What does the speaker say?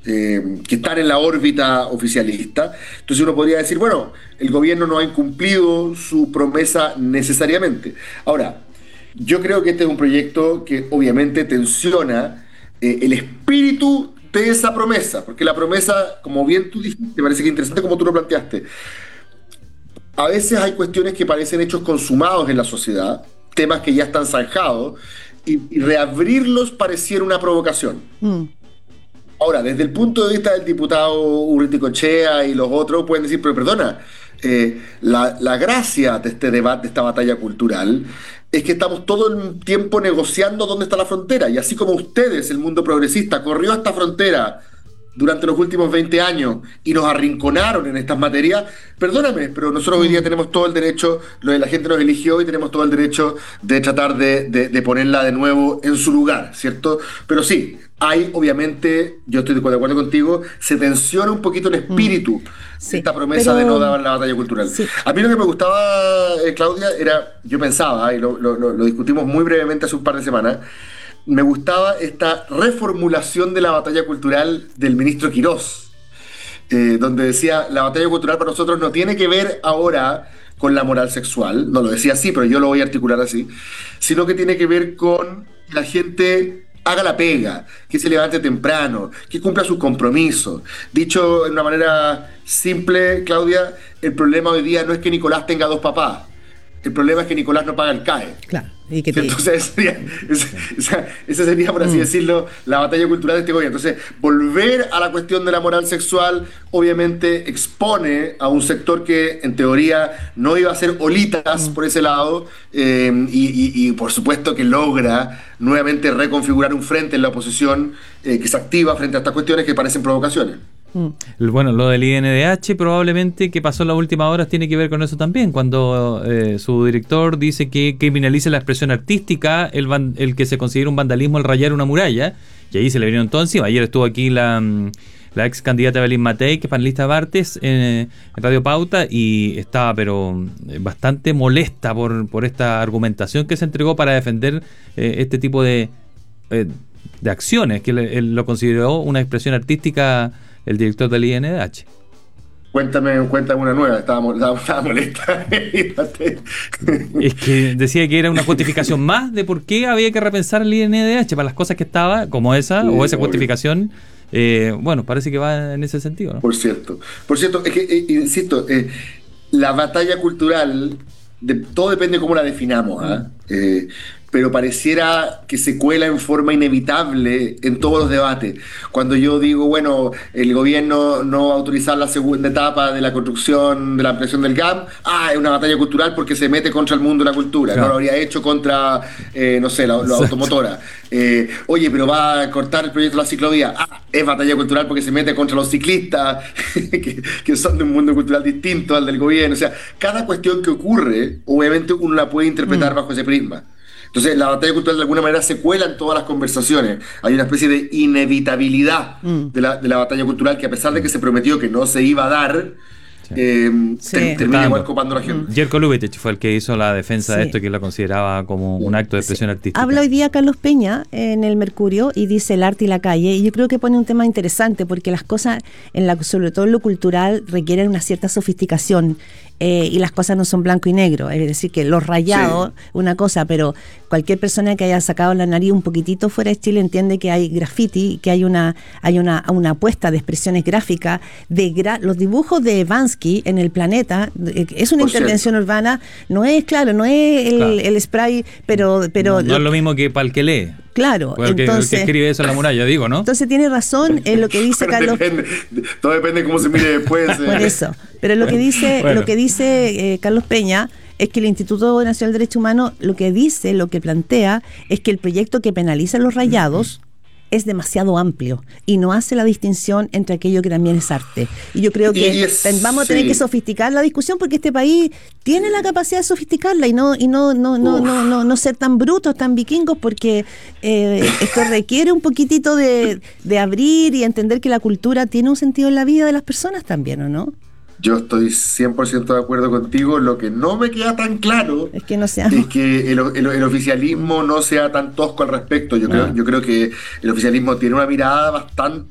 que están en la órbita oficialista. Entonces uno podría decir, bueno, el gobierno no ha incumplido su promesa necesariamente. Ahora, yo creo que este es un proyecto que obviamente tensiona el espíritu de esa promesa, porque la promesa, como bien tú dijiste, me parece que es interesante como tú lo planteaste, a veces hay cuestiones que parecen hechos consumados en la sociedad, temas que ya están zanjados, y reabrirlos pareciera una provocación. Mm. Ahora, desde el punto de vista del diputado Urruticochea y los otros, pueden decir, pero perdona, la gracia de este debate, de esta batalla cultural, es que estamos todo el tiempo negociando dónde está la frontera. Y así como ustedes, el mundo progresista, corrió a esta frontera durante los últimos 20 años y nos arrinconaron en estas materias, perdóname, pero nosotros hoy día tenemos todo el derecho, la gente nos eligió y tenemos todo el derecho de tratar de ponerla de nuevo en su lugar, ¿cierto? Pero sí, hay obviamente, yo estoy de acuerdo contigo, se tensiona un poquito el espíritu de Sí, esta promesa de no dar la batalla cultural. sí. A mí lo que me gustaba, Claudia, era, yo pensaba, y lo discutimos muy brevemente hace un par de semanas, me gustaba esta reformulación de la batalla cultural del ministro Quirós, donde decía, la batalla cultural para nosotros no tiene que ver ahora con la moral sexual, no lo decía así, pero yo lo voy a articular así, sino que tiene que ver con que la gente haga la pega, que se levante temprano, que cumpla sus compromisos. Dicho de una manera simple, Claudia, el problema hoy día no es que Nicolás tenga dos papás, el problema es que Nicolás no paga el CAE. Claro. Y que Entonces, esa sería, por así decirlo, la batalla cultural de este gobierno. Entonces, volver a la cuestión de la moral sexual, obviamente expone a un sector que, en teoría, no iba a hacer olitas por ese lado, y por supuesto que logra nuevamente reconfigurar un frente en la oposición que se activa frente a estas cuestiones que parecen provocaciones. Bueno, lo del INDH probablemente que pasó en las últimas horas tiene que ver con eso también, cuando su director dice que criminaliza la expresión artística, el que se considera un vandalismo el rayar una muralla, y ahí se le vinieron todo encima. Ayer estuvo aquí la ex candidata Belín Matei, que es panelista de Bartes en Radio Pauta, y estaba pero bastante molesta por esta argumentación que se entregó para defender este tipo de acciones, que él lo consideró una expresión artística el director del INDH. Cuéntame una nueva, estaba molesta. Es que decía que era una justificación más de por qué había que repensar el INDH para las cosas que estaba, como esa, o esa justificación. Bueno, parece que va en ese sentido, ¿no? Por cierto, es que, insisto, la batalla cultural, todo depende de cómo la definamos, pero pareciera que se cuela en forma inevitable en todos los debates. Cuando yo digo, bueno, el gobierno no va a autorizar la segunda etapa de la construcción, de la ampliación del GAM, es una batalla cultural porque se mete contra el mundo de la cultura, claro. No lo habría hecho contra, no sé, la automotora. Oye, pero va a cortar el proyecto de la ciclovía, es batalla cultural porque se mete contra los ciclistas, que son de un mundo cultural distinto al del gobierno. O sea, cada cuestión que ocurre, obviamente uno la puede interpretar bajo ese prisma. Entonces, la batalla cultural de alguna manera se cuela en todas las conversaciones. Hay una especie de inevitabilidad de la batalla cultural que, a pesar de que se prometió que no se iba a dar, termina igual copando la agenda. Jerko Lubitich fue el que hizo la defensa de esto, que lo consideraba como un acto de expresión artística. Habla hoy día Carlos Peña en el Mercurio y dice el arte y la calle, y yo creo que pone un tema interesante porque las cosas, sobre todo en lo cultural, requieren una cierta sofisticación. Y las cosas no son blanco y negro, es decir, que los rayados, una cosa, pero cualquier persona que haya sacado la nariz un poquitito fuera de Chile entiende que hay graffiti, que hay una apuesta de expresiones gráficas, los dibujos de Bansky en el planeta, es una intervención urbana, no es el spray, pero no es lo mismo que para el que lee. Claro, entonces, el que escribe eso en la muralla, digo, ¿no? Entonces tiene razón en lo que dice Carlos. Todo depende de cómo se mire después. Por eso. Pero lo que dice Carlos Peña es que el Instituto Nacional de Derechos Humanos lo que plantea es que el proyecto que penaliza los rayados es demasiado amplio y no hace la distinción entre aquello que también es arte. Y yo creo que vamos a tener que sofisticar la discusión porque este país tiene la capacidad de sofisticarla y no ser tan brutos, tan vikingos, porque esto requiere un poquitito de abrir y entender que la cultura tiene un sentido en la vida de las personas también, ¿o no? Yo estoy 100% de acuerdo contigo. Lo que no me queda tan claro es que el oficialismo no sea tan tosco al respecto. Yo creo que el oficialismo tiene una mirada bastante